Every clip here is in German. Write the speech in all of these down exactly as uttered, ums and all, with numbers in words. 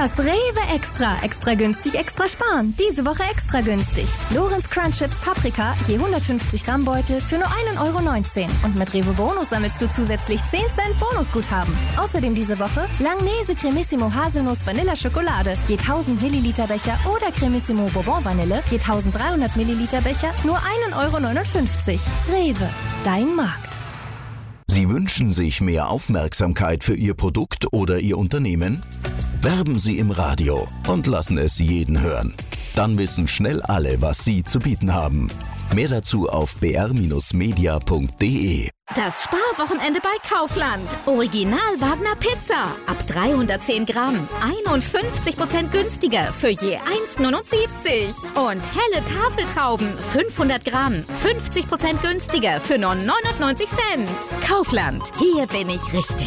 Das Rewe Extra. Extra günstig, extra sparen. Diese Woche extra günstig. Lorenz Crunch Chips Paprika, je hundertfünfzig Gramm Beutel für nur ein Euro neunzehn. Und mit Rewe Bonus sammelst du zusätzlich zehn Cent Bonusguthaben. Außerdem diese Woche Langnese Cremissimo Haselnuss Vanilla Schokolade, je tausend Milliliter Becher oder Cremissimo Bourbon Vanille, je eintausenddreihundert Milliliter Becher, nur ein Euro neunundfünfzig. Rewe, dein Markt. Sie wünschen sich mehr Aufmerksamkeit für Ihr Produkt oder Ihr Unternehmen? Werben Sie im Radio und lassen es jeden hören. Dann wissen schnell alle, was Sie zu bieten haben. Mehr dazu auf b r Bindestrich media punkt d e. Das Sparwochenende bei Kaufland. Original Wagner Pizza. Ab dreihundertzehn Gramm. einundfünfzig Prozent günstiger für je eins Euro neunundsiebzig. Und helle Tafeltrauben. fünfhundert Gramm. fünfzig Prozent günstiger für nur neunundneunzig Cent. Kaufland. Hier bin ich richtig.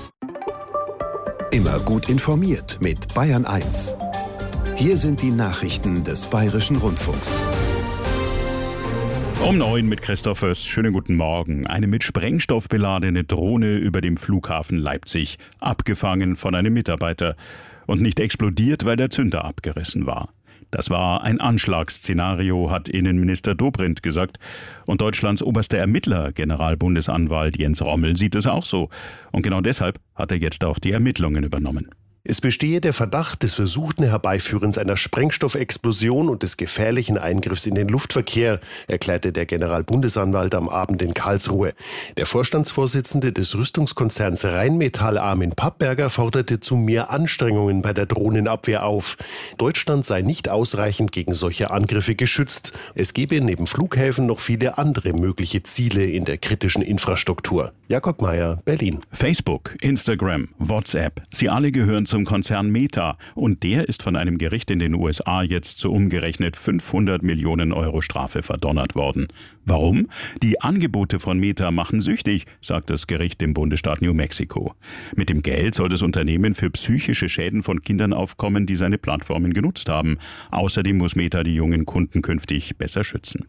Immer gut informiert mit Bayern eins. Hier sind die Nachrichten des Bayerischen Rundfunks. Um neun mit Christoph Föst. Schönen guten Morgen. Eine mit Sprengstoff beladene Drohne über dem Flughafen Leipzig, abgefangen von einem Mitarbeiter und nicht explodiert, weil der Zünder abgerissen war. Das war ein Anschlagsszenario, hat Innenminister Dobrindt gesagt. Und Deutschlands oberster Ermittler, Generalbundesanwalt Jens Rommel, sieht es auch so. Und genau deshalb hat er jetzt auch die Ermittlungen übernommen. Es bestehe der Verdacht des versuchten Herbeiführens einer Sprengstoffexplosion und des gefährlichen Eingriffs in den Luftverkehr, erklärte der Generalbundesanwalt am Abend in Karlsruhe. Der Vorstandsvorsitzende des Rüstungskonzerns Rheinmetall, Armin Pappberger, forderte zu mehr Anstrengungen bei der Drohnenabwehr auf. Deutschland sei nicht ausreichend gegen solche Angriffe geschützt. Es gebe neben Flughäfen noch viele andere mögliche Ziele in der kritischen Infrastruktur. Jakob Mayer, Berlin. Facebook, Instagram, WhatsApp, sie alle gehören zum Konzern Meta und der ist von einem Gericht in den U S A jetzt zu umgerechnet fünfhundert Millionen Euro Strafe verdonnert worden. Warum? Die Angebote von Meta machen süchtig, sagt das Gericht im Bundesstaat New Mexico. Mit dem Geld soll das Unternehmen für psychische Schäden von Kindern aufkommen, die seine Plattformen genutzt haben. Außerdem muss Meta die jungen Kunden künftig besser schützen.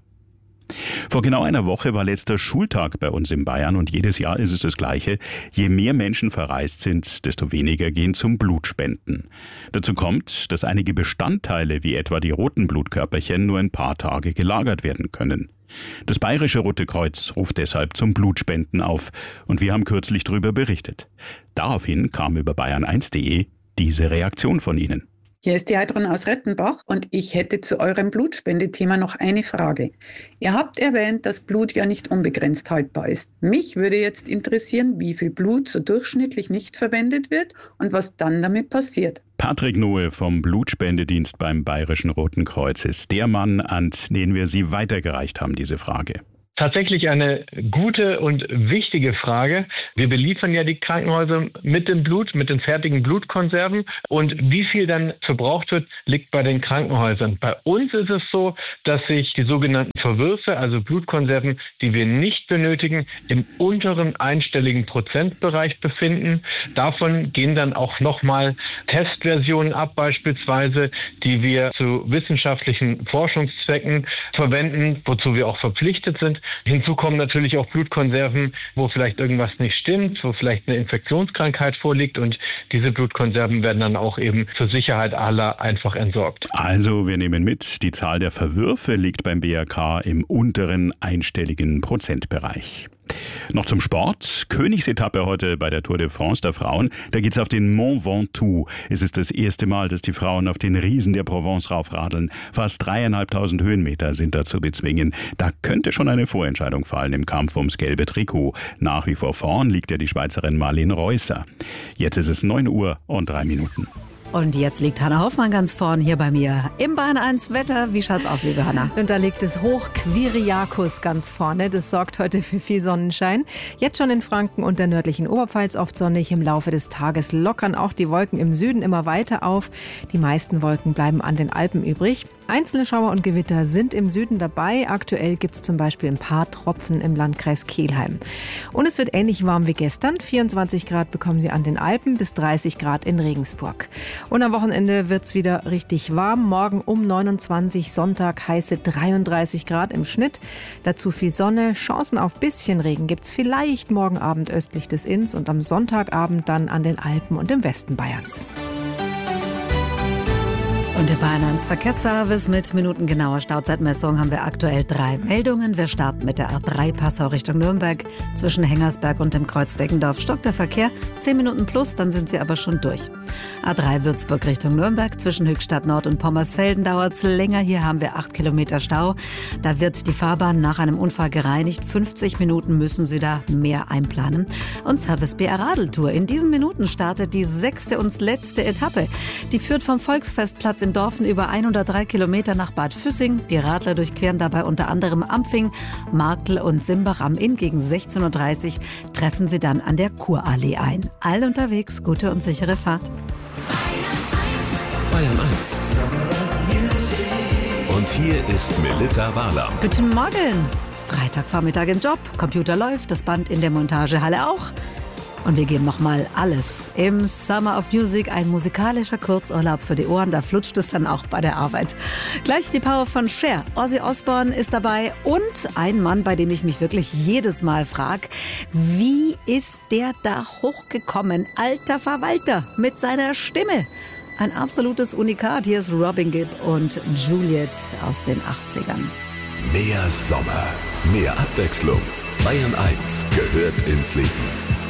Vor genau einer Woche war letzter Schultag bei uns in Bayern und jedes Jahr ist es das Gleiche. Je mehr Menschen verreist sind, desto weniger gehen zum Blutspenden. Dazu kommt, dass einige Bestandteile wie etwa die roten Blutkörperchen nur ein paar Tage gelagert werden können. Das Bayerische Rote Kreuz ruft deshalb zum Blutspenden auf und wir haben kürzlich darüber berichtet. Daraufhin kam über bayern eins punkt d e diese Reaktion von Ihnen. Hier ist die Heidrun aus Rettenbach und ich hätte zu eurem Blutspendethema noch eine Frage. Ihr habt erwähnt, dass Blut ja nicht unbegrenzt haltbar ist. Mich würde jetzt interessieren, wie viel Blut so durchschnittlich nicht verwendet wird und was dann damit passiert. Patrick Noe vom Blutspendedienst beim Bayerischen Roten Kreuz ist der Mann, an den wir Sie weitergereicht haben, diese Frage. Tatsächlich eine gute und wichtige Frage. Wir beliefern ja die Krankenhäuser mit dem Blut, mit den fertigen Blutkonserven. Und wie viel dann verbraucht wird, liegt bei den Krankenhäusern. Bei uns ist es so, dass sich die sogenannten Verwürfe, also Blutkonserven, die wir nicht benötigen, im unteren einstelligen Prozentbereich befinden. Davon gehen dann auch nochmal Testversionen ab, beispielsweise, die wir zu wissenschaftlichen Forschungszwecken verwenden, wozu wir auch verpflichtet sind. Hinzu kommen natürlich auch Blutkonserven, wo vielleicht irgendwas nicht stimmt, wo vielleicht eine Infektionskrankheit vorliegt und diese Blutkonserven werden dann auch eben zur Sicherheit aller einfach entsorgt. Also wir nehmen mit, die Zahl der Verwürfe liegt beim B R K im unteren einstelligen Prozentbereich. Noch zum Sport. Königsetappe heute bei der Tour de France der Frauen. Da geht's auf den Mont Ventoux. Es ist das erste Mal, dass die Frauen auf den Riesen der Provence raufradeln. Fast dreieinhalbtausend Höhenmeter sind da zu bezwingen. Da könnte schon eine Vorentscheidung fallen im Kampf ums gelbe Trikot. Nach wie vor vorn liegt ja die Schweizerin Marlene Reusser. Jetzt ist es neun Uhr und drei Minuten. Und jetzt liegt Hanna Hoffmann ganz vorn hier bei mir im Bayern eins Wetter. Wie schaut's aus, liebe Hanna? Und da liegt es hoch Quiriakos ganz vorne. Das sorgt heute für viel Sonnenschein. Jetzt schon in Franken und der nördlichen Oberpfalz oft sonnig. Im Laufe des Tages lockern auch die Wolken im Süden immer weiter auf. Die meisten Wolken bleiben an den Alpen übrig. Einzelne Schauer und Gewitter sind im Süden dabei. Aktuell gibt es zum Beispiel ein paar Tropfen im Landkreis Kelheim. Und es wird ähnlich warm wie gestern. vierundzwanzig Grad bekommen Sie an den Alpen bis dreißig Grad in Regensburg. Und am Wochenende wird es wieder richtig warm. Morgen um neunundzwanzig, Sonntag heiße dreiunddreißig Grad im Schnitt. Dazu viel Sonne, Chancen auf bisschen Regen gibt es vielleicht morgen Abend östlich des Inns und am Sonntagabend dann an den Alpen und im Westen Bayerns. Und der Bayern eins Verkehrsservice mit minutengenauer Stauzeitmessung haben wir aktuell drei Meldungen. Wir starten mit der A drei Passau Richtung Nürnberg. Zwischen Hengersberg und dem Kreuz Deggendorf stockt der Verkehr. zehn Minuten plus, dann sind Sie aber schon durch. A drei Würzburg Richtung Nürnberg. Zwischen Höchstadt Nord und Pommersfelden dauert es länger. Hier haben wir acht Kilometer Stau. Da wird die Fahrbahn nach einem Unfall gereinigt. fünfzig Minuten müssen Sie da mehr einplanen. Und Service B R Radeltour. In diesen Minuten startet die sechste und letzte Etappe. Die führt vom Volksfestplatz in Dorfen über hundertdrei Kilometer nach Bad Füssing. Die Radler durchqueren dabei unter anderem Ampfing, Marktl und Simbach am Inn. Gegen sechzehn Uhr dreißig treffen Sie dann an der Kurallee ein. All unterwegs, gute und sichere Fahrt. Bayern eins. Und hier ist Melitta Walam. Guten Morgen. Freitagvormittag im Job, Computer läuft, das Band in der Montagehalle auch. Und wir geben nochmal alles. Im Summer of Music ein musikalischer Kurzurlaub für die Ohren. Da flutscht es dann auch bei der Arbeit. Gleich die Power von Cher. Ozzy Osbourne ist dabei. Und ein Mann, bei dem ich mich wirklich jedes Mal frage, wie ist der da hochgekommen? Alter Verwalter mit seiner Stimme. Ein absolutes Unikat. Hier ist Robin Gibb und Juliet aus den achtzigern. Mehr Sommer, mehr Abwechslung. Bayern eins gehört ins Leben.